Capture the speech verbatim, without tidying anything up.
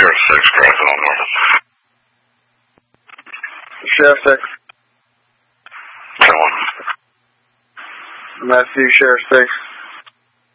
Sheriff six, crossing on normal. Sheriff six. ten one. Matthew, Sheriff six.